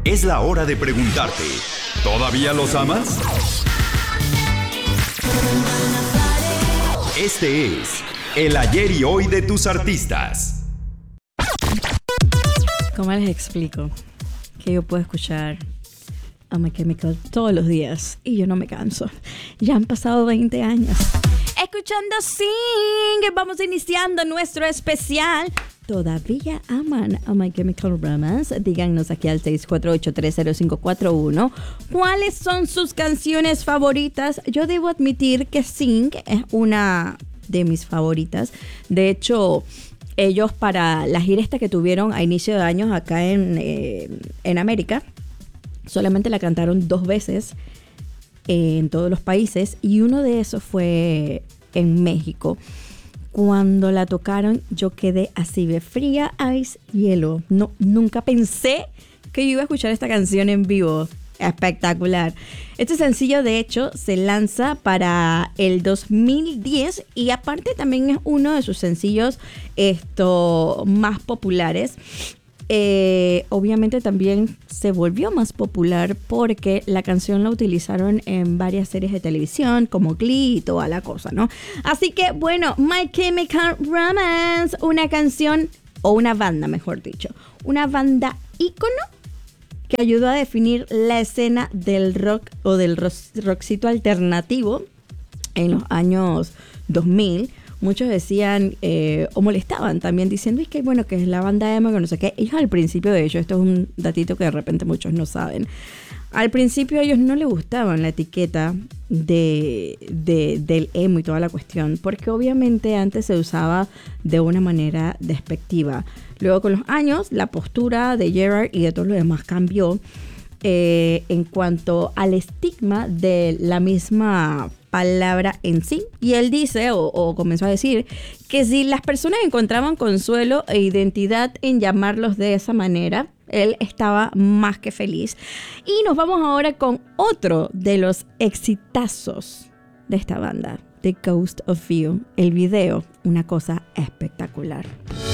Es la hora de preguntarte, ¿todavía los amas? Este es el ayer y hoy de tus artistas. ¿Cómo les explico que yo puedo escuchar a My Chemical todos los días y yo no me canso? Ya han pasado 20 años escuchando Sing. Vamos iniciando nuestro especial. ¿Todavía aman a My Chemical Romance? Díganos aquí al 648-30541 cuáles son sus canciones favoritas. Yo debo admitir que Sing es una de mis favoritas. De hecho, ellos para la gira esta que tuvieron a inicio de años acá en América, solamente la cantaron 2 veces en todos los países, y uno de esos fue en México. Cuando la tocaron, yo quedé así de fría, ice, hielo. No, nunca pensé que yo iba a escuchar esta canción en vivo. Espectacular. Este sencillo, de hecho, se lanza para el 2010 y aparte también es uno de sus sencillos más populares. Obviamente también se volvió más popular porque la canción la utilizaron en varias series de televisión como Glee y toda la cosa, ¿no? Así que bueno, My Chemical Romance, una canción o una banda, mejor dicho, una banda ícono que ayudó a definir la escena del rock o del rockcito alternativo en los años 2000. Muchos decían o molestaban también diciendo que bueno, que es la banda emo, que no sé qué. Ellos al principio, de hecho, esto es un datito que de repente muchos no saben. Al principio a ellos no les gustaban la etiqueta del emo y toda la cuestión, porque obviamente antes se usaba de una manera despectiva. Luego con los años la postura de Gerard y de todos los demás cambió en cuanto al estigma de la misma palabra en sí. Y él dice o comenzó a decir que si las personas encontraban consuelo e identidad en llamarlos de esa manera, él estaba más que feliz. Y nos vamos ahora con otro de los exitazos de esta banda, The Ghost of You. El video, una cosa espectacular.